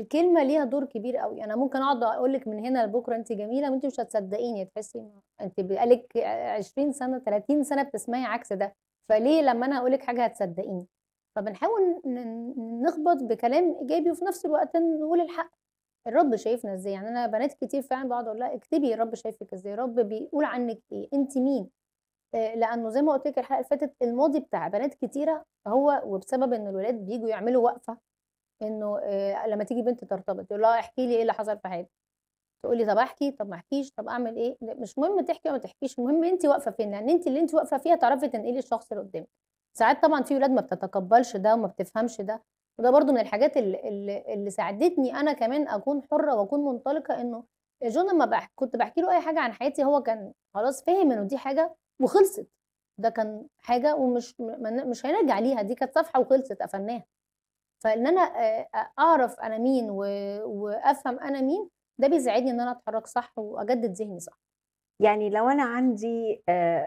الكلمة ليها دور كبير أوي، أنا ممكن أقعد أقول لِك من هنا لبكرة أنتِ جميلة وأنتِ مش هتصدقيني، تحسي إن أنتِ بقى لِك 20 سنة 30 سنة بتسمعي عكس ده، فليه لمّا أنا أقول لِك حاجة هتصدقيني؟ فبنحاول نخبط بكلام إيجابي وفي نفس الوقت نقول الحق، الرب شايفنا إزاي، يعني أنا بنات كتير فعلًا باقعد أقول لها اكتبي الرب شايفِك إزاي، الرب بيقول عنِّك إيه، أنتِ مين؟ لأنه زي ما قُلت لِك الحلقة اللي فاتت الماضي بتاع بنات كتيرة هو وبسبب إن الولاد بييجوا يعملوا وقفة إنه لمّا تيجي بنت ترتبط يقول لها احكي لي إيه اللي حصل في حياتِك، تقول لي طب أحكي، طب ما أحكيش، طب أعمل إيه، مش مهم تحكي أو ما تحكيش، المهم أنتِ واقفة فين، لأن أنتِ اللي أنتِ واقفة فيها تعرفي تنقلي للشخص اللي قدامِك. ساعات طبعًا في ولاد ما بتتقبلش ده وما بتفهمش ده، وده برضه من الحاجات اللي ساعدتني أنا كمان أكون حرة وأكون منطلقة إنه جون لمّا كنت باحكي له أي حاجة عن حياتي هو كان خلاص فِهم إنه دي حاجة وخلصت، ده كان حاجة ومش مش هنرجع ليها، دي كانت صفحة وخلصت قفلناها. فإن أنا أعرف أنا مين وأفهم أنا مين، ده بيساعدني إن أنا أتحرّك صح وأجدد ذهني صح. يعني لو أنا عندي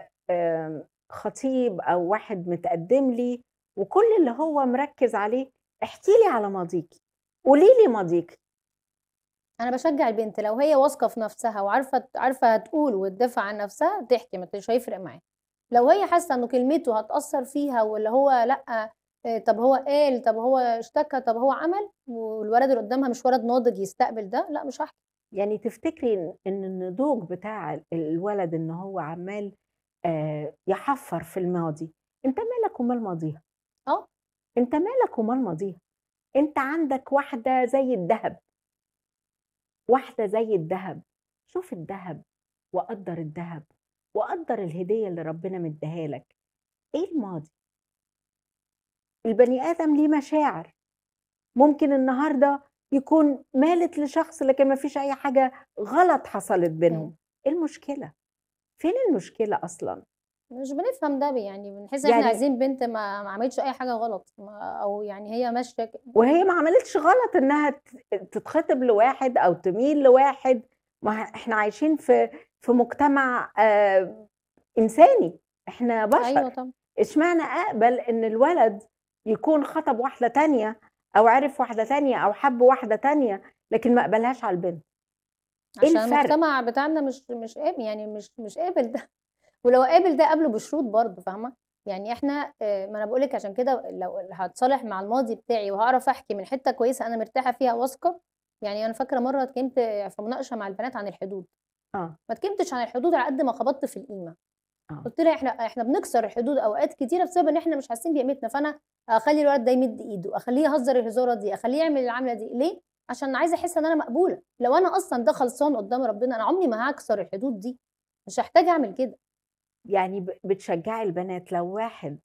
خطيب أو واحد متقدّم لي وكل اللي هو مركّز عليه احكي لي على ماضيكِ، قولي لي ماضيكِ. أنا باشجّع البنت لو هي واثقة في نفسها وعارفة هتقول وتدافع عن نفسها تحكي مش هيفرق معاها. لو هي حاسة إنه كلمته هتأثّر فيها واللي هو لأ، طب هو قال، طب هو اشتكى، طب هو عمل، والولد اللي قدامها مش ولد ناضج يستقبل ده، لأ مش هاحكي. يعني تفتكري إن النضوج بتاع الولد إن هو عمّال يحفّر في الماضي، أنت مالك ومال ماضيها، آه، أنت مالك ومال ماضيها، أنت عندك واحدة زي الدهب، واحدة زي الدهب، شوف الدهب وقدّر الدهب، وقدّر الهدية اللي ربنا مدّيها لك، إيه الماضي؟ البني آدم ليه مشاعر، ممكن النهارده يكون مالت لشخص لكن ما فيش أي حاجة غلط حصلت إمم. بينهم، إيه المشكلة؟ فين المشكلة أصلًا؟ مش بنفهم ده يعني بنحس إن إحنا يعني عايزين بنت ما عملتش أي حاجة غلط، أو يعني هي ماشية وهي ما عملتش غلط إنها تتخطب لواحد أو تميل لواحد، ما إحنا عايشين في مجتمع إنساني، إحنا أيوه بشر، طبعًا. اشمعنى أقبل إن الولد يكون خطب واحدة تانية أو عرف واحدة تانية أو حب واحدة تانية، لكن ما قبلهاش على البنت، إيه عشان الفرق؟ المجتمع بتاعنا مش يعني مش قابل ده، ولو قابل ده قابله بشروط برضه فاهمة؟ يعني إحنا ما أنا باقول لِك عشان كده لو هاتصالح مع الماضي بتاعي وهاعرف أحكي من حتّة كويسة أنا مرتاحة فيها واثقة، يعني أنا فاكرة مرّة اتكلمت في مناقشة مع البنات عن الحدود، آه، ما اتكلمتش عن الحدود على قد ما خبطت في القيمة، آه. قُلت لها إحنا بنكسر الحدود أوقات كتيرة بسبب إن إحنا مش حاسين بقيمتنا، فأنا أخلّي الولد ده يمد إيده، أخلّيه يهزر الهزارة دي، أخلّيه يعمل العملة دي، ليه؟ عشان عايزة أحس إن أنا مقبولة، لو أنا أصلًا ده خلصان قدّام ربنا أنا عمري ما هاكسر الحدود دي، مش هاحتاج أعمل كده. يعني بتشجّعي البنات لو واحد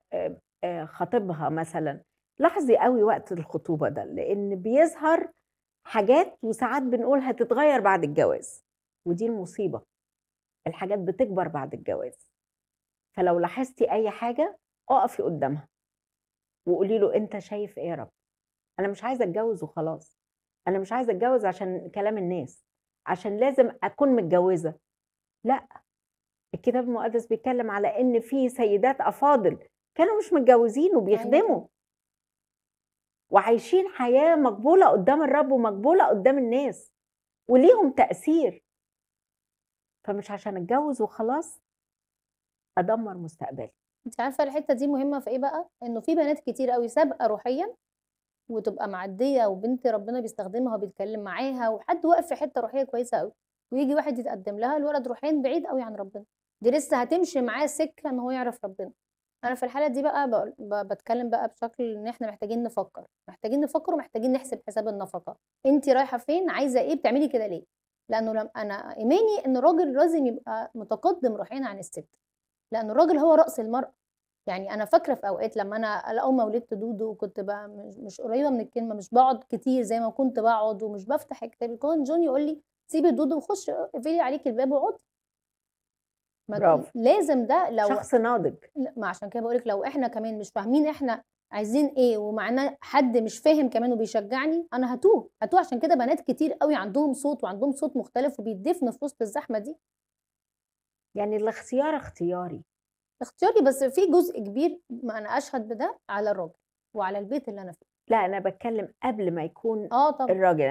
خاطبها مثلًا، لاحظي أوي وقت الخطوبة ده، لإن بيظهر حاجات وساعات بنقول هتتغيّر بعد الجواز، ودي المصيبة، الحاجات بتكبر بعد الجواز، فلو لاحظتِ أي حاجة اقفي قدّامها وقولي له: "أنت شايف إيه يا رب؟ أنا مش عايزة أتجوّز وخلاص، أنا مش عايزة أتجوّز عشان كلام الناس، عشان لازم أكون متجوّزة." لأ، الكتاب المقدس بيتكلم على إن في سيدات أفاضل كانوا مش متجوزين أيوه وبيخدموا، طبعًا. وعايشين حياة مقبولة قدّام الرب ومقبولة قدّام الناس، وليهم تأثير، فمش عشان أتجوز وخلاص أدمّر مستقبلي. أنتِ عارفة الحتّة دي مهمة في إيه بقى؟ إنه في بنات كتير أوي سابقة روحيًا وتبقى معدية وبنت ربنا بيستخدمها وبيتكلم معاها وحد واقف في حتة روحية كويسة أوي، وييجي واحد يتقدم لها الولد روحيًا بعيد أوي عن ربنا، دي لسه هتمشي معاه سكة إن هو يعرف ربنا. أنا في الحالة دي بقى باقول باتكلم بقى بشكل إن إحنا محتاجين نفكر، محتاجين نفكر ومحتاجين نحسب حساب النفقة، أنتِ رايحة فين، عايزة إيه، بتعملي كده ليه؟ لأنه أنا إيماني إن الراجل لازم يبقى متقدم روحيًا عن الست، لأن الراجل هو رأس المرأة. يعني أنا فاكرة في أوقات لمّا أنا أول ما ولدت دودو وكنت بقى مش قريبة من الكلمة، مش باقعد كتير زي ما كنت باقعد ومش بافتح كتابي، كان جون يقول لي: "سيبي دودو وخشي اقفلي عليكِ الباب واقعدي." برافو، لازم ده لو شخص ناضج. ما عشان كده باقول لِك لو إحنا كمان مش فاهمين إحنا عايزين إيه، ومعانا حد مش فاهم كمان وبيشجعني، أنا هاتوه عشان كده بنات كتير أوي عندهم صوت وعندهم صوت مختلف وبيتدفنوا في وسط الزحمة دي. يعني الاختيار اختياري. اختياري بس في جزء كبير ما أنا أشهد بده على الراجل وعلى البيت اللي أنا فيه. لا انا بتكلم قبل ما يكون طبعا الراجل